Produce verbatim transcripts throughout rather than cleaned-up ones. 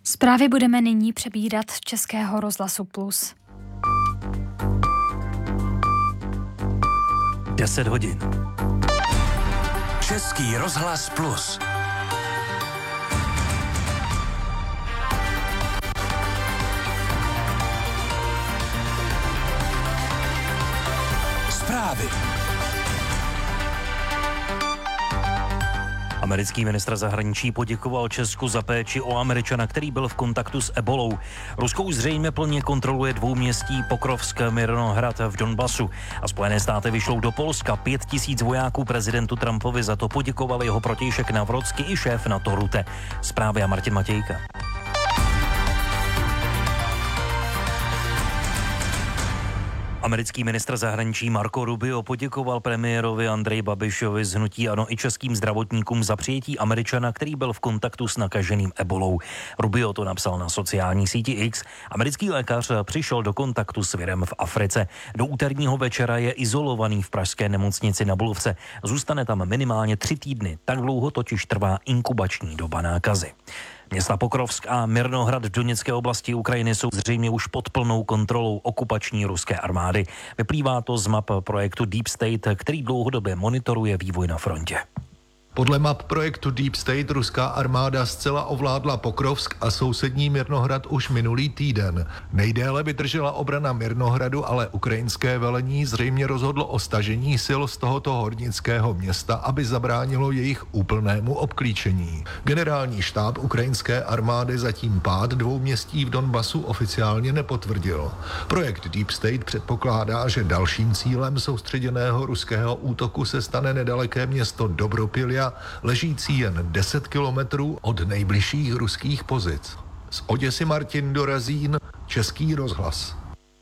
Zprávy budeme nyní přebírat z Českého rozhlasu Plus. deset hodin. Český rozhlas Plus. Zprávy. Americký ministr zahraničí poděkoval Česku za péči o Američana, který byl v kontaktu s ebolou. Rusko už zřejmě plně kontroluje dvouměstí Pokrovsk Mirnohrad v Donbasu a Spojené státy vyšlou do Polska pět tisíc vojáků prezidentu Trumpovi. Za to poděkoval jeho protějšek Navrocký i šéf NATO Rutte. Zprávy a Martin Matějka. Americký ministr zahraničí Marco Rubio poděkoval premiérovi Andreji Babišovi z hnutí ANO i českým zdravotníkům za přijetí Američana, který byl v kontaktu s nakaženým ebolou. Rubio to napsal na sociální síti X. Americký lékař přišel do kontaktu s virem v Africe. Do úterního večera je izolovaný v pražské nemocnici Na Bulovce. Zůstane tam minimálně tři týdny. Tak dlouho totiž trvá inkubační doba nákazy. Města Pokrovsk a Mirnohrad v Doněcké oblasti Ukrajiny jsou zřejmě už pod plnou kontrolou okupační ruské armády. Vyplývá to z map projektu Deep State, který dlouhodobě monitoruje vývoj na frontě. Podle map projektu Deep State ruská armáda zcela ovládla Pokrovsk a sousední Mirnohrad už minulý týden. Nejdéle vydržela obrana Mirnohradu, ale ukrajinské velení zřejmě rozhodlo o stažení sil z tohoto hornického města, aby zabránilo jejich úplnému obklíčení. Generální štáb ukrajinské armády zatím pád dvou městí v Donbasu oficiálně nepotvrdil. Projekt Deep State předpokládá, že dalším cílem soustředěného ruského útoku se stane nedaleké město Dobropilja, ležící jen deset kilometrů od nejbližších ruských pozic. Z Oděsy Martin Dorazín, Český rozhlas.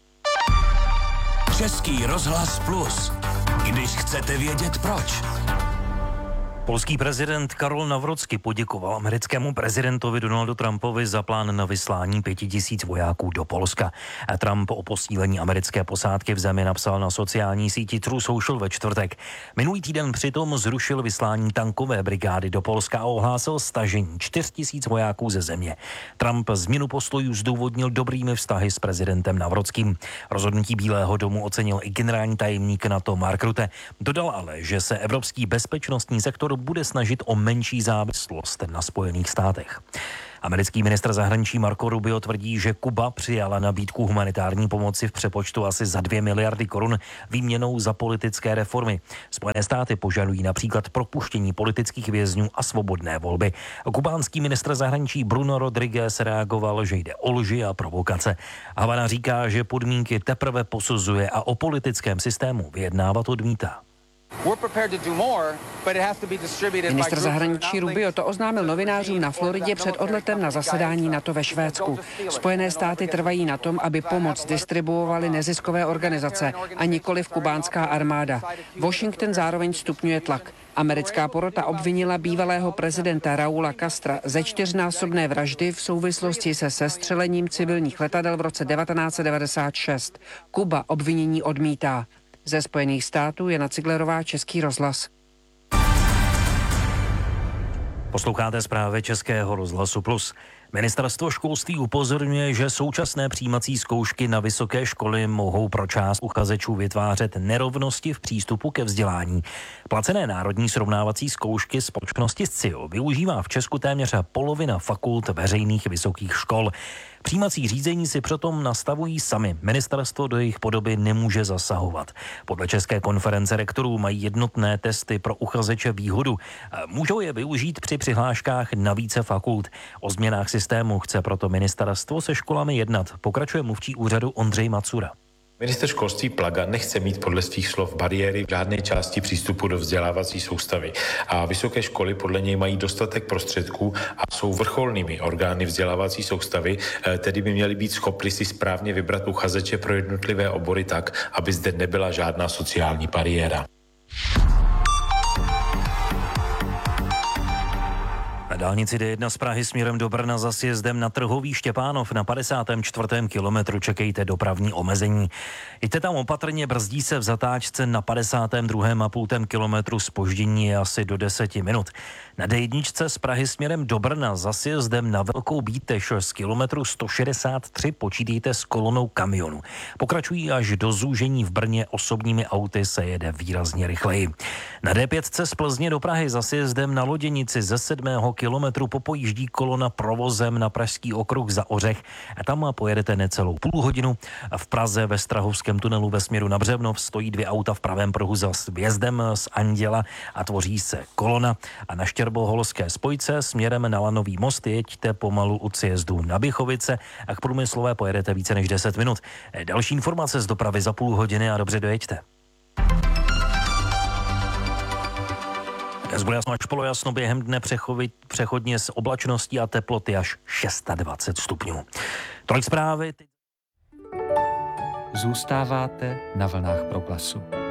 Český rozhlas Plus. Když chcete vědět proč. Polský prezident Karol Nawrocki poděkoval americkému prezidentovi Donaldu Trumpovi za plán na vyslání pěti tisíc vojáků do Polska. A Trump o posílení americké posádky v zemi napsal na sociální síti True Social ve čtvrtek. Minulý týden přitom zrušil vyslání tankové brigády do Polska a ohlásil stažení čtyř tisíc vojáků ze země. Trump změnu postojů zdůvodnil dobrými vztahy s prezidentem Nawrockým. Rozhodnutí Bílého domu ocenil i generální tajemník NATO Mark Rutte. Dodal ale, že se evropský bezpečnostní sektor bude snažit o menší závislost na Spojených státech. Americký ministr zahraničí Marco Rubio tvrdí, že Kuba přijala nabídku humanitární pomoci v přepočtu asi za dvě miliardy korun výměnou za politické reformy. Spojené státy požadují například propuštění politických vězňů a svobodné volby. Kubánský ministr zahraničí Bruno Rodriguez reagoval, že jde o lži a provokace. Havana říká, že podmínky teprve posuzuje a o politickém systému vyjednávat odmítá. Ministr zahraničí Rubio to oznámil novinářům na Floridě před odletem na zasedání NATO ve Švédsku. Spojené státy trvají na tom, aby pomoc distribuovaly neziskové organizace a nikoliv kubánská armáda. Washington zároveň stupňuje tlak. Americká porota obvinila bývalého prezidenta Raula Castra ze čtyřnásobné vraždy v souvislosti se sestřelením civilních letadel v roce devatenáct set devadesát šest. Kuba obvinění odmítá. Ze Spojených států Jana Ciglerová, Český rozhlas. Posloucháte zprávy Českého rozhlasu Plus. Ministerstvo školství upozorňuje, že současné přijímací zkoušky na vysoké školy mohou pro část uchazečů vytvářet nerovnosti v přístupu ke vzdělání. Placené národní srovnávací zkoušky společnosti S C I O využívá v Česku téměř polovina fakult veřejných vysokých škol. Přijímací řízení si přitom nastavují sami. Ministerstvo do jejich podoby nemůže zasahovat. Podle České konference rektorů mají jednotné testy pro uchazeče výhodu. Můžou je využít při přihláškách na více fakult. O změnách systému chce proto ministerstvo se školami jednat. Pokračuje mluvčí úřadu Ondřej Macura. Ministr školství Plaga nechce mít podle svých slov bariéry v žádné části přístupu do vzdělávací soustavy. A vysoké školy podle něj mají dostatek prostředků a jsou vrcholnými orgány vzdělávací soustavy, tedy by měly být schopny si správně vybrat uchazeče pro jednotlivé obory tak, aby zde nebyla žádná sociální bariéra. dálnici D jedna z Prahy směrem do Brna za sjezdem na Trhový Štěpánov na padesátém čtvrtém kilometru čekejte dopravní omezení. Jděte tam opatrně, brzdí se v zatáčce na padesátém druhém a půl kilometru, zpoždění je asi do deseti minut. Na D jedna z Prahy směrem do Brna za sjezdem na Velkou Bíteš z kilometru sto šedesát tři počítejte s kolonou kamionu. Pokračují až do zúžení v Brně, osobními auty se jede výrazně rychleji. Na D pět z Plzně do Prahy za sjezdem na Loděnici ze sedmého kilometru popojíždí kolona provozem na Pražský okruh za Ořech a tam pojedete necelou půl hodinu. V Praze ve Strahovském tunelu ve směru na Břevnov stojí dvě auta v pravém pruhu za vjezdem z Anděla a tvoří se kolona. A na Štěrboholské spojce směrem na Lanový most jeďte pomalu od sjezdu na Běchovice a k Průmyslové pojedete více než deset minut. Další informace z dopravy za půl hodiny a dobře dojeďte. Dnes bude jasno až polojasno, během dne přechodit, přechodně s oblačností a teploty až dvacet šest stupňů. Tolik zprávy. Zůstáváte na vlnách Proglasu.